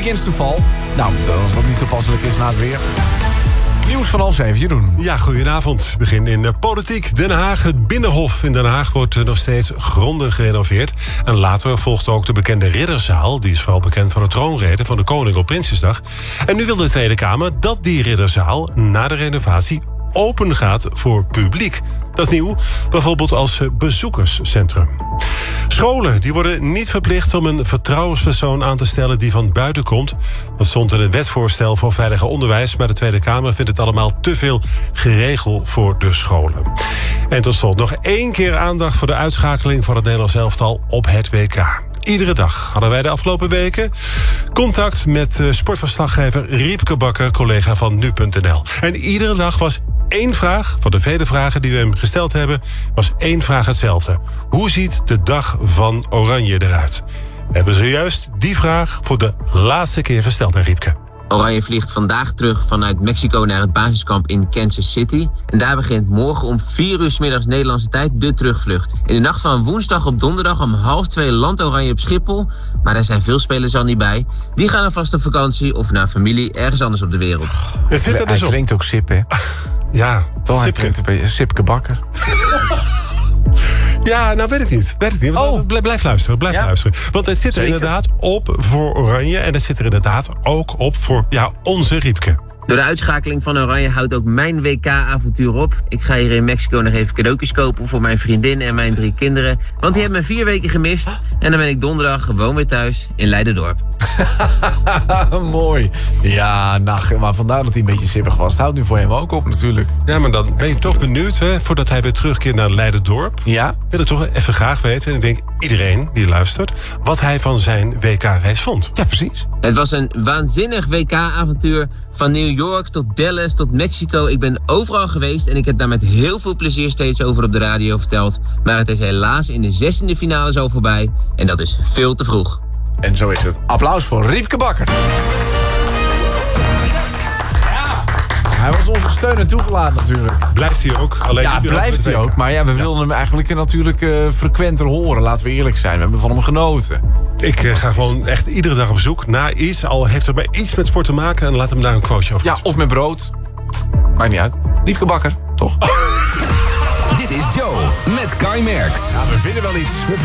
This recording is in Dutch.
begins to fall. Nou, als dat niet toepasselijk is na het weer. Nieuws van 6:30, Jeroen. Ja, goedenavond. We beginnen in de politiek. Den Haag, het Binnenhof in Den Haag wordt nog steeds grondig gerenoveerd. En later volgt ook de bekende Ridderzaal. Die is vooral bekend van de troonrede van de koning op Prinsjesdag. En nu wil de Tweede Kamer dat die Ridderzaal na de renovatie open gaat voor publiek. Dat is nieuw, bijvoorbeeld als bezoekerscentrum. Scholen die worden niet verplicht om een vertrouwenspersoon aan te stellen die van buiten komt. Dat stond in het wetsvoorstel voor veiliger onderwijs, maar de Tweede Kamer vindt het allemaal te veel geregel voor de scholen. En tot slot nog 1 keer aandacht voor de uitschakeling van het Nederlands elftal op het WK. Iedere dag hadden wij de afgelopen weken contact met sportverslaggever Riepke Bakker, collega van nu.nl. En iedere dag was 1 vraag, van de vele vragen die we hem gesteld hebben, was 1 vraag hetzelfde. Hoe ziet de dag van Oranje eruit? We hebben zojuist die vraag voor de laatste keer gesteld aan Riepke. Oranje vliegt vandaag terug vanuit Mexico naar het basiskamp in Kansas City. En daar begint morgen om 4 uur 's middags Nederlandse tijd de terugvlucht. In de nacht van woensdag op donderdag om 1:30 landt Oranje op Schiphol. Maar daar zijn veel spelers al niet bij. Die gaan alvast op vakantie of naar familie ergens anders op de wereld. Het zit er dus Hij op. klinkt ook Sip, hè? Ja, Toch, hij Sipke. klinkt een beetje Sipke Bakker. Ja, nou weet ik niet. Oh. Blijf luisteren, Ja? luisteren. Want het zit er Zeker. inderdaad op voor Oranje. En het zit er inderdaad ook op voor onze Riepke. Door de uitschakeling van Oranje houdt ook mijn WK-avontuur op. Ik ga hier in Mexico nog even cadeautjes kopen voor mijn vriendin en mijn 3 kinderen. Want die hebben me 4 weken gemist. En dan ben ik donderdag gewoon weer thuis in Leiderdorp. Mooi. Ja, maar vandaar dat hij een beetje sippig was. Het houdt nu voor hem ook op natuurlijk. Ja, maar dan ben je toch benieuwd, hè, voordat hij weer terugkeert naar Leiderdorp. Ja? Wil ik toch even graag weten, en ik denk iedereen die luistert, wat hij van zijn WK-reis vond. Ja, precies. Het was een waanzinnig WK-avontuur. Van New York tot Dallas tot Mexico. Ik ben overal geweest en ik heb daar met heel veel plezier steeds over op de radio verteld. Maar het is helaas in de 16e finale zo voorbij. En dat is veel te vroeg. En zo is het. Applaus voor Riepke Bakker. Hij was onze steun en toegelaten natuurlijk. Blijft hij ook? Alleen Ja, niet meer blijft over hij het WK. ook. Maar ja, we wilden hem eigenlijk natuurlijk frequenter horen. Laten we eerlijk zijn. We hebben van hem genoten. Ik ga gewoon echt iedere dag op zoek naar iets. Al heeft het maar iets met sport te maken. En laat hem daar een quoteje over. Ja, of met brood. Maakt niet uit. Riepke Bakker, toch? Dit is Joe met Kai Merks. Ja, we vinden wel iets.